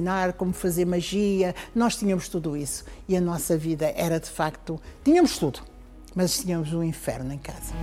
como fazer magia, nós tínhamos tudo isso. E a nossa vida era de facto, tínhamos tudo, mas tínhamos um inferno em casa.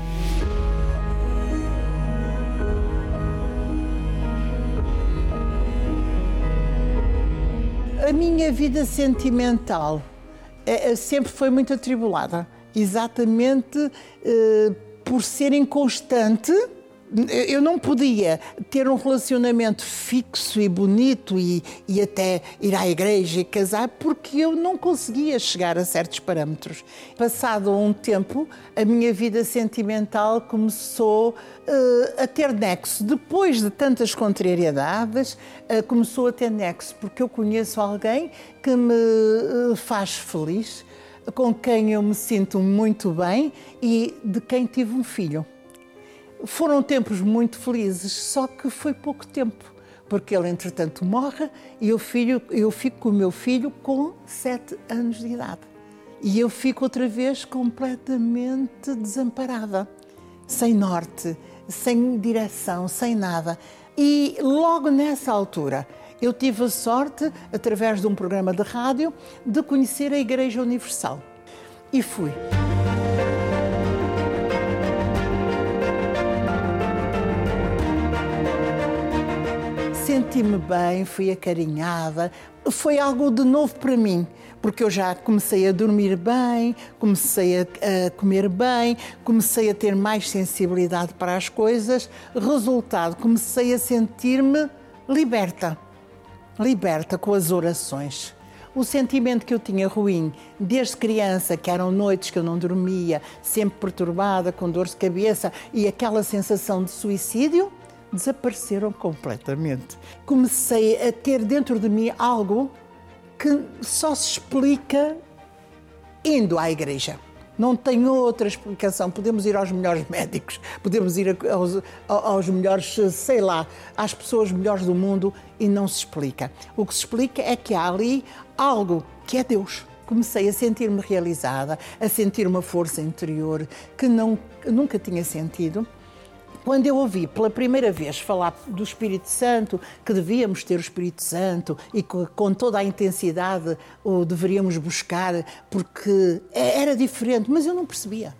A minha vida sentimental sempre foi muito atribulada, exatamente por ser inconstante. Eu não podia ter um relacionamento fixo e bonito e até ir à igreja e casar, porque eu não conseguia chegar a certos parâmetros. Passado um tempo, a minha vida sentimental começou a ter nexo. Depois de tantas contrariedades, começou a ter nexo, porque eu conheço alguém que me faz feliz, com quem eu me sinto muito bem e de quem tive um filho. Foram tempos muito felizes, só que foi pouco tempo, porque ele, entretanto, morre e eu fico com o meu filho com 7 anos de idade. E eu fico outra vez completamente desamparada, sem norte, sem direção, sem nada. E logo nessa altura, eu tive a sorte, através de um programa de rádio, de conhecer a Igreja Universal. E fui. Senti-me bem, fui acarinhada, foi algo de novo para mim, porque eu já comecei a dormir bem, comecei a comer bem, comecei a ter mais sensibilidade para as coisas. Resultado, comecei a sentir-me liberta com as orações. O sentimento que eu tinha ruim, desde criança, que eram noites que eu não dormia, sempre perturbada, com dor de cabeça e aquela sensação de suicídio, desapareceram completamente. Comecei a ter dentro de mim algo que só se explica indo à igreja. Não tem outra explicação. Podemos ir aos melhores médicos, podemos ir aos melhores, sei lá, às pessoas melhores do mundo e não se explica. O que se explica é que há ali algo que é Deus. Comecei a sentir-me realizada, a sentir uma força interior que nunca tinha sentido. Quando eu ouvi pela primeira vez falar do Espírito Santo, que devíamos ter o Espírito Santo e que com toda a intensidade o deveríamos buscar, porque era diferente, mas eu não percebia.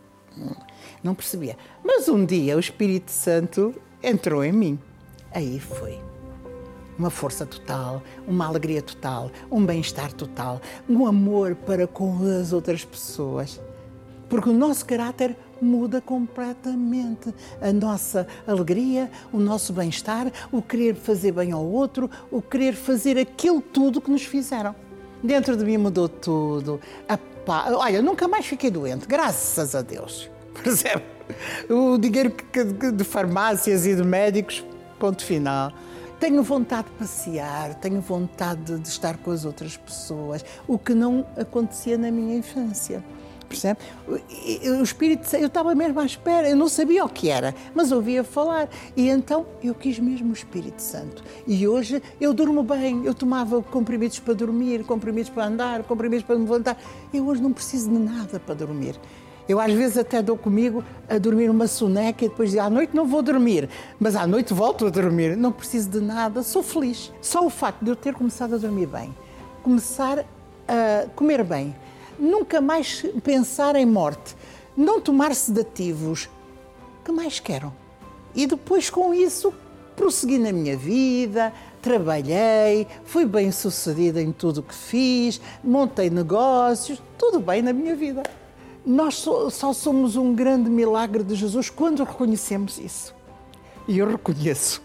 Não percebia. Mas um dia o Espírito Santo entrou em mim. Aí foi. Uma força total, uma alegria total, um bem-estar total, um amor para com as outras pessoas. Porque o nosso caráter muda completamente. A nossa alegria, o nosso bem-estar, o querer fazer bem ao outro, o querer fazer aquilo tudo que nos fizeram. Dentro de mim mudou tudo. Olha, nunca mais fiquei doente, graças a Deus. Percebe? O dinheiro de farmácias e de médicos, ponto final. Tenho vontade de passear, tenho vontade de estar com as outras pessoas, o que não acontecia na minha infância. Percebe? O Espírito Santo, eu estava mesmo à espera, eu não sabia o que era, mas ouvia falar. E então eu quis mesmo o Espírito Santo. E hoje eu durmo bem, eu tomava comprimidos para dormir, comprimidos para andar, comprimidos para me levantar. Eu hoje não preciso de nada para dormir. Eu às vezes até dou comigo a dormir uma soneca e depois digo, à noite não vou dormir, mas à noite volto a dormir. Não preciso de nada, sou feliz. Só o facto de eu ter começado a dormir bem, começar a comer bem, nunca mais pensar em morte, não tomar sedativos, que mais quero? E depois com isso prossegui na minha vida, trabalhei, fui bem-sucedida em tudo o que fiz, montei negócios, tudo bem na minha vida. Nós só somos um grande milagre de Jesus quando reconhecemos isso. E eu reconheço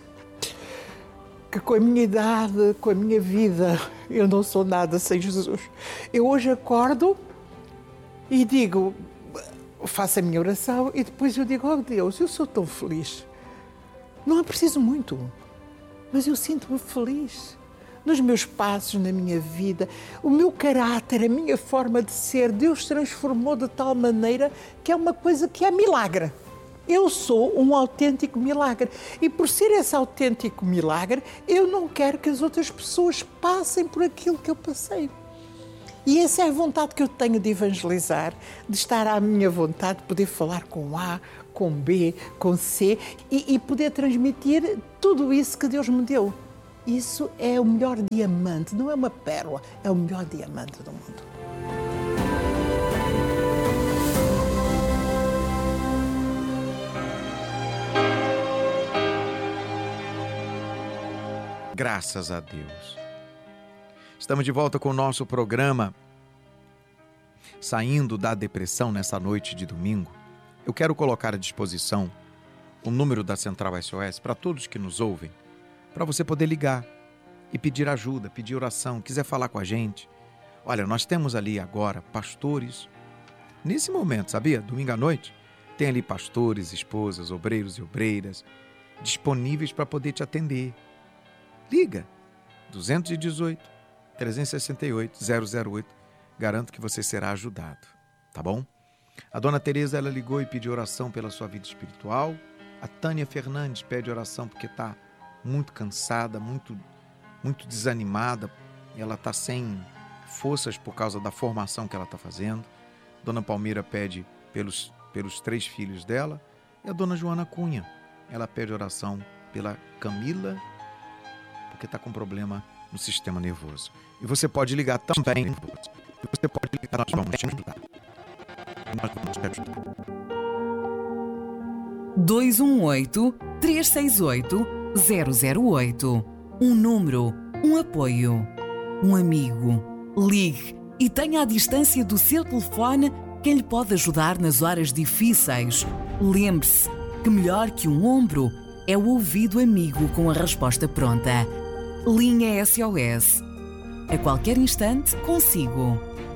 que com a minha idade, com a minha vida, eu não sou nada sem Jesus. Eu hoje acordo e digo, faço a minha oração e depois eu digo, oh Deus, eu sou tão feliz. Não é preciso muito, mas eu sinto-me feliz. Nos meus passos, na minha vida, o meu caráter, a minha forma de ser, Deus transformou de tal maneira que é uma coisa que é milagre. Eu sou um autêntico milagre e por ser esse autêntico milagre, eu não quero que as outras pessoas passem por aquilo que eu passei. E essa é a vontade que eu tenho de evangelizar, de estar à minha vontade, de poder falar com A, com B, com C e poder transmitir tudo isso que Deus me deu. Isso é o melhor diamante, não é uma pérola, é o melhor diamante do mundo. Graças a Deus. Estamos de volta com o nosso programa Saindo da Depressão nessa noite de domingo. Eu quero colocar à disposição o número da Central SOS para todos que nos ouvem, para você poder ligar e pedir ajuda, pedir oração, quiser falar com a gente. Olha, nós temos ali agora pastores, nesse momento, sabia? Domingo à noite, tem ali pastores, esposas, obreiros e obreiras disponíveis para poder te atender. Liga, 218-368-008, garanto que você será ajudado, tá bom? A dona Tereza, ela ligou e pediu oração pela sua vida espiritual. A Tânia Fernandes pede oração porque está muito cansada, muito desanimada. Ela está sem forças por causa da formação que ela está fazendo. Dona Palmeira pede pelos 3 filhos dela. E a dona Joana Cunha, ela pede oração pela Camila, porque está com problema no sistema nervoso. E você pode ligar também. Você pode ligar, nós vamos te ajudar. Nós vamos te ajudar. 218-368-008. Um número, um apoio, um amigo. Ligue e tenha à distância do seu telefone quem lhe pode ajudar nas horas difíceis. Lembre-se que melhor que um ombro é o ouvido amigo com a resposta pronta. Linha SOS. A qualquer instante, consigo.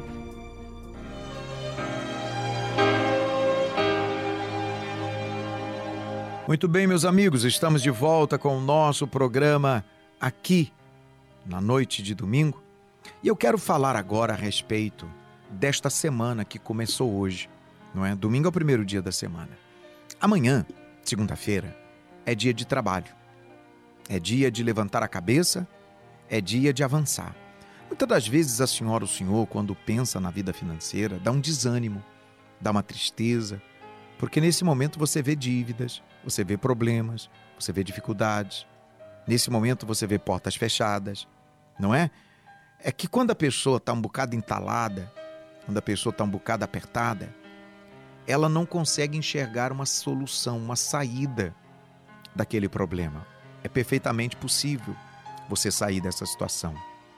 Muito bem, meus amigos, estamos de volta com o nosso programa aqui na noite de domingo. E eu quero falar agora a respeito desta semana que começou hoje, não é? Domingo é o primeiro dia da semana. Amanhã, segunda-feira, é dia de trabalho. É dia de levantar a cabeça, é dia de avançar. Muitas das vezes a senhora ou o senhor, quando pensa na vida financeira, dá um desânimo, dá uma tristeza, porque nesse momento você vê dívidas, você vê problemas, você vê dificuldades. Nesse momento você vê portas fechadas, não é? É que quando a pessoa está um bocado entalada, quando a pessoa está um bocado apertada, ela não consegue enxergar uma solução, uma saída daquele problema. É perfeitamente possível você sair dessa situação.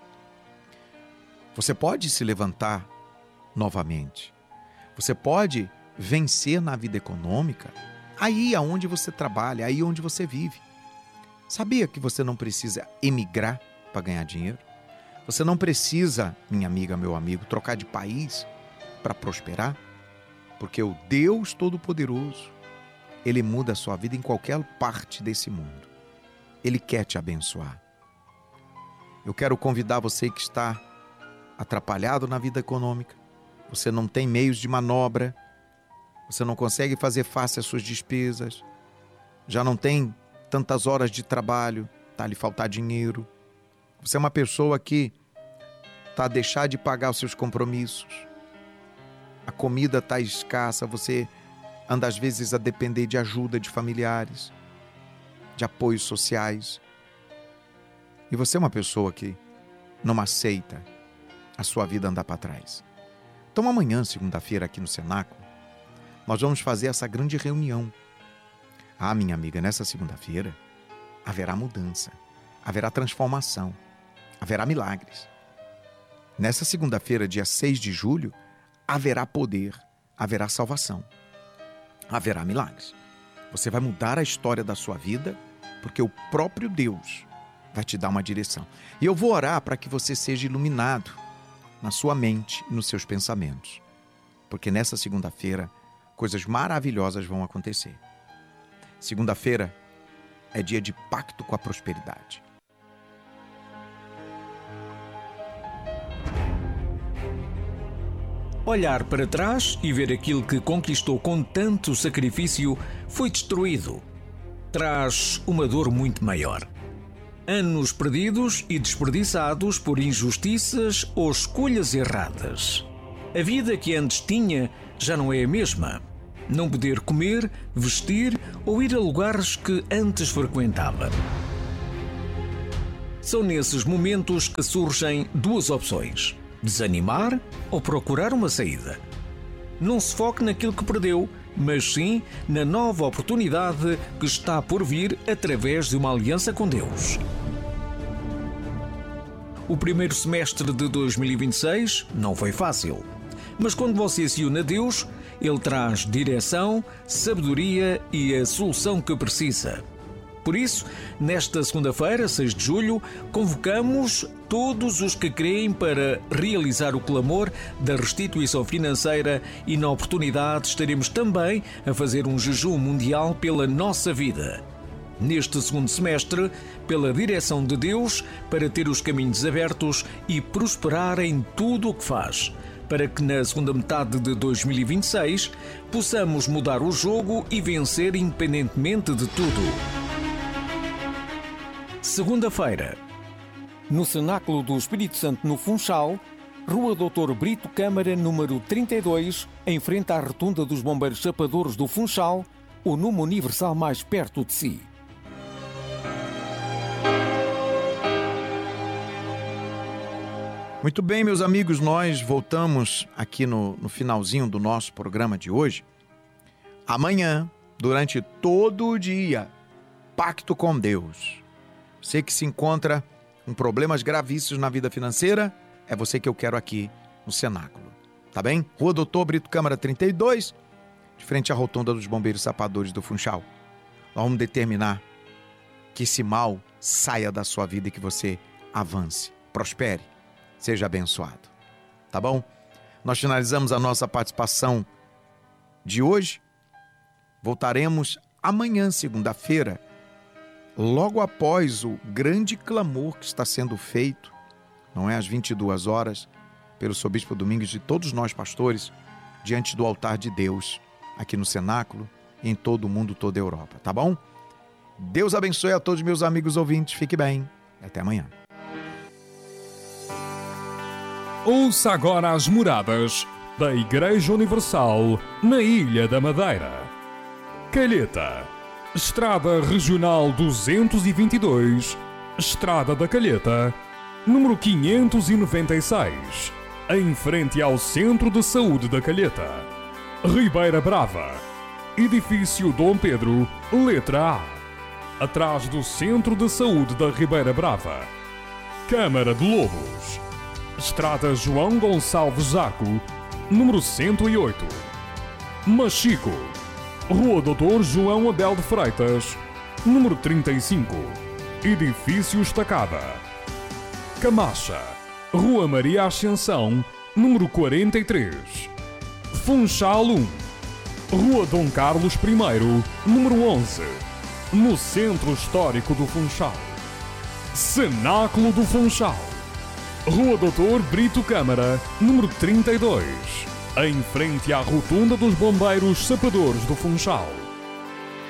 Você pode se levantar novamente. Você pode vencer na vida econômica aí aonde você trabalha, aí onde você vive. Sabia que você não precisa emigrar para ganhar dinheiro? Você não precisa, minha amiga, meu amigo, trocar de país para prosperar? Porque o Deus Todo-Poderoso, Ele muda a sua vida em qualquer parte desse mundo. Ele quer te abençoar. Eu quero convidar você que está atrapalhado na vida econômica, você não tem meios de manobra, você não consegue fazer face às suas despesas, já não tem tantas horas de trabalho, está a lhe faltar dinheiro. Você é uma pessoa que está a deixar de pagar os seus compromissos. A comida está escassa, você anda às vezes a depender de ajuda de familiares, de apoios sociais. E você é uma pessoa que não aceita a sua vida andar para trás. Então amanhã, segunda-feira, aqui no Cenáculo, nós vamos fazer essa grande reunião. Ah, minha amiga, nessa segunda-feira haverá mudança, haverá transformação, haverá milagres. Nessa segunda-feira, dia 6 de julho, haverá poder, haverá salvação, haverá milagres. Você vai mudar a história da sua vida, porque o próprio Deus vai te dar uma direção. E eu vou orar para que você seja iluminado na sua mente e nos seus pensamentos, porque nessa segunda-feira coisas maravilhosas vão acontecer. Segunda-feira é dia de pacto com a prosperidade. Olhar para trás e ver aquilo que conquistou com tanto sacrifício foi destruído. Traz uma dor muito maior. Anos perdidos e desperdiçados por injustiças ou escolhas erradas. A vida que antes tinha já não é a mesma. Não poder comer, vestir ou ir a lugares que antes frequentava. São nesses momentos que surgem duas opções: desanimar ou procurar uma saída. Não se foque naquilo que perdeu, mas sim na nova oportunidade que está por vir através de uma aliança com Deus. O primeiro semestre de 2026 não foi fácil, mas quando você se une a Deus, Ele traz direção, sabedoria e a solução que precisa. Por isso, nesta segunda-feira, 6 de julho, convocamos todos os que creem para realizar o clamor da restituição financeira e, na oportunidade, estaremos também a fazer um jejum mundial pela nossa vida. Neste segundo semestre, pela direção de Deus, para ter os caminhos abertos e prosperar em tudo o que faz, para que na segunda metade de 2026 possamos mudar o jogo e vencer independentemente de tudo. Segunda-feira, no Cenáculo do Espírito Santo no Funchal, Rua Dr. Brito Câmara, número 32, em frente à rotunda dos Bombeiros Chapadores do Funchal, o Numa Universal mais perto de si. Muito bem, meus amigos, nós voltamos aqui no finalzinho do nosso programa de hoje. Amanhã, durante todo o dia, Pacto com Deus. Você que se encontra com problemas gravíssimos na vida financeira, é você que eu quero aqui no Cenáculo. Tá bem? Rua Doutor Brito Câmara 32, de frente à rotunda dos Bombeiros Sapadores do Funchal. Nós vamos determinar que esse mal saia da sua vida e que você avance, prospere, seja abençoado. Tá bom? Nós finalizamos a nossa participação de hoje. Voltaremos amanhã, segunda-feira, logo após o grande clamor que está sendo feito, não é, às 22 horas, pelo Sr. Bispo Domingos, de todos nós pastores, diante do altar de Deus, aqui no Cenáculo, em todo o mundo, toda a Europa, tá bom? Deus abençoe a todos meus amigos ouvintes, fique bem e até amanhã. Ouça agora as moradas da Igreja Universal na Ilha da Madeira. Calheta, Estrada Regional 222, Estrada da Calheta, número 596, em frente ao Centro de Saúde da Calheta. Ribeira Brava, Edifício Dom Pedro, letra A, atrás do Centro de Saúde da Ribeira Brava. Câmara de Lobos, Estrada João Gonçalves Zaco, número 108. Machico, Rua Doutor João Abel de Freitas, número 35, Edifício Estacada. Camacha, Rua Maria Ascensão, número 43. Funchal 1, Rua Dom Carlos I, número 11, no Centro Histórico do Funchal. Cenáculo do Funchal, Rua Doutor Brito Câmara, número 32, em frente à rotunda dos Bombeiros Sapadores do Funchal.